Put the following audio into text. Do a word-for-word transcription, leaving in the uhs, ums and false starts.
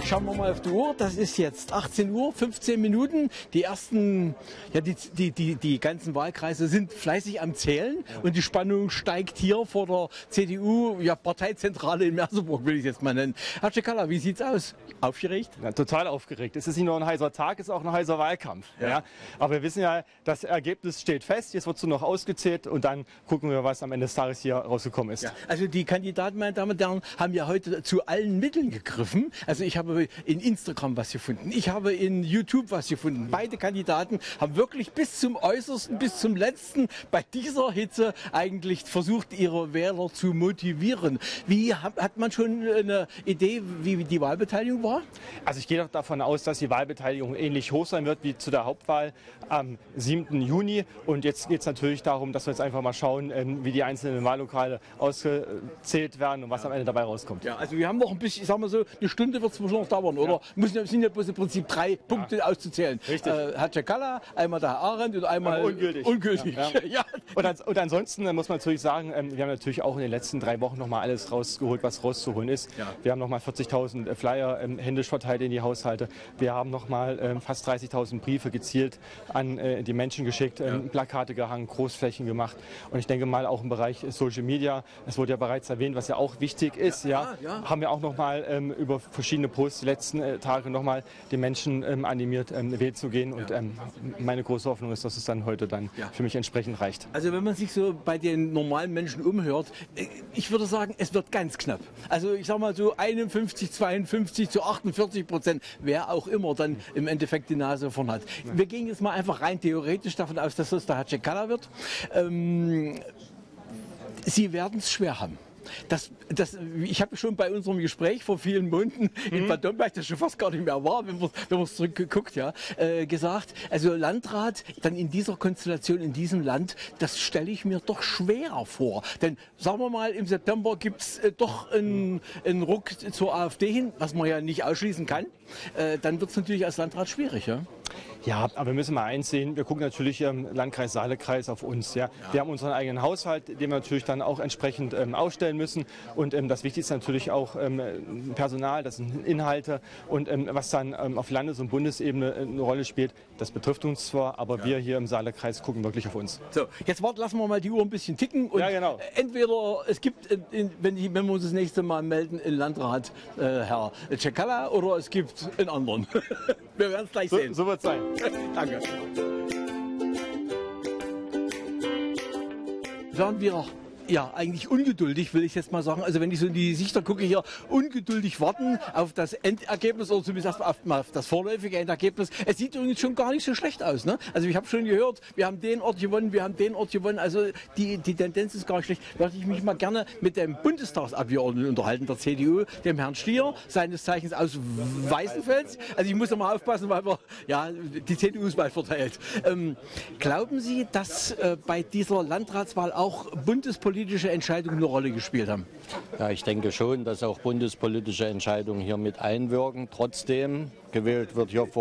Schauen wir mal auf die Uhr. Das ist jetzt achtzehn Uhr, fünfzehn Minuten. Die ersten, ja, die, die, die, die ganzen Wahlkreise sind fleißig am Zählen und die Spannung steigt hier vor der C D U, ja, Parteizentrale in Merseburg, will ich es jetzt mal nennen. Herr Cekala, wie sieht's aus? Aufgeregt? Ja, total aufgeregt. Es ist nicht nur ein heißer Tag, es ist auch ein heißer Wahlkampf. Ja. Ja. Aber wir wissen ja, das Ergebnis steht fest. Jetzt wird es nur noch ausgezählt und dann gucken wir, was am Ende des Tages hier rausgekommen ist. Ja. Also die Kandidaten, meine Damen und Herren, haben ja heute zu allen Mitteln gegriffen. Also ich habe in Instagram was gefunden, ich habe in YouTube was gefunden. Beide Kandidaten haben wirklich bis zum Äußersten, bis zum Letzten bei dieser Hitze eigentlich versucht, ihre Wähler zu motivieren. Wie hat man schon eine Idee, wie die Wahlbeteiligung war? Also ich gehe davon aus, dass die Wahlbeteiligung ähnlich hoch sein wird wie zu der Hauptwahl am siebten Juni. Und jetzt geht es natürlich darum, dass wir jetzt einfach mal schauen, wie die einzelnen Wahllokale ausgezählt werden und was ja am Ende dabei rauskommt. Ja, also wir haben noch ein bisschen, ich sag mal so, eine Stunde wird es noch dauern, oder? Ja. Müssen, sind ja bloß im Prinzip drei Punkte ja. auszuzählen. Richtig. Äh, Herr Cekala, einmal der Herr Arendt und einmal Aber ungültig. ungültig. Ja, ja. Ja. Und, ans und ansonsten muss man natürlich sagen, wir haben natürlich auch in den letzten drei Wochen noch mal alles rausgeholt, was rauszuholen ist. Ja. Wir haben noch mal vierzigtausend Flyer ähm, händisch verteilt in die Haushalte. Wir haben noch mal ähm, fast dreißigtausend Briefe gezielt an äh, die Menschen geschickt, ähm, ja. Plakate gehangen, Großflächen gemacht. Und ich denke mal auch im Bereich Social Media, es wurde ja bereits erwähnt, was ja auch wichtig ist, ja, ja, ja. haben wir auch noch mal ähm, über verschiedene Posts die letzten äh, Tage noch mal die Menschen ähm, animiert, ähm, wählen zu gehen. Und ähm, meine große Hoffnung ist, dass es dann heute dann ja. für mich entsprechend reicht. Also wenn man sich so bei den normalen Menschen umhört, ich würde sagen, es wird ganz knapp. Also ich sag mal so einundfünfzig, zweiundfünfzig zu achtundvierzig Prozent, wer auch immer dann im Endeffekt die Nase vorn hat. Ja. Wir gehen jetzt mal einfach rein theoretisch davon aus, dass das der Herr Cekala wird. Ähm, Sie werden es schwer haben. Das, das, ich habe schon bei unserem Gespräch vor vielen Monaten mhm. in Bad Domberg, das schon fast gar nicht mehr war, wenn man wenn es zurückgeguckt, ja, äh, gesagt, also Landrat dann in dieser Konstellation in diesem Land, das stelle ich mir doch schwer vor. Denn sagen wir mal, im September gibt es äh, doch einen, einen Ruck zur AfD hin, was man ja nicht ausschließen kann. Äh, dann wird es natürlich als Landrat schwierig, ja. Ja, aber wir müssen mal eins sehen, wir gucken natürlich im Landkreis Saale-Kreis auf uns. Ja. Ja. Wir haben unseren eigenen Haushalt, den wir natürlich dann auch entsprechend ähm, ausstellen müssen. Und ähm, das Wichtigste ist natürlich auch ähm, Personal, das sind Inhalte. Und ähm, was dann ähm, auf Landes- und Bundesebene eine Rolle spielt, das betrifft uns zwar, aber ja. wir hier im Saale-Kreis gucken wirklich auf uns. So, jetzt wart, lassen wir mal die Uhr ein bisschen ticken. Und ja, genau. Entweder es gibt, in, wenn, ich, wenn wir uns das nächste Mal melden, einen Landrat, äh, Herr Cekala, oder es gibt einen anderen. Wir werden es gleich so, sehen. So wird es sein. Danke. Während wir ja eigentlich ungeduldig, will ich jetzt mal sagen, also wenn ich so in die Sichter gucke hier, ungeduldig warten auf das Endergebnis oder zumindest auf, auf das vorläufige Endergebnis. Es sieht übrigens schon gar nicht so schlecht aus, ne? Also ich habe schon gehört, wir haben den Ort gewonnen, wir haben den Ort gewonnen, also die, die Tendenz ist gar nicht schlecht. Da würde ich mich mal gerne mit dem Bundestagsabgeordneten unterhalten, der C D U, dem Herrn Stier, seines Zeichens aus Weißenfels. Also ich muss da mal aufpassen, weil wir, ja, die C D U ist bald verteilt. Ähm, glauben Sie, dass äh, bei dieser Landratswahl auch Bundespolitik politische Entscheidungen eine Rolle gespielt haben? Ja, ich denke schon, dass auch bundespolitische Entscheidungen hier mit einwirken. Trotzdem, gewählt wird hier vor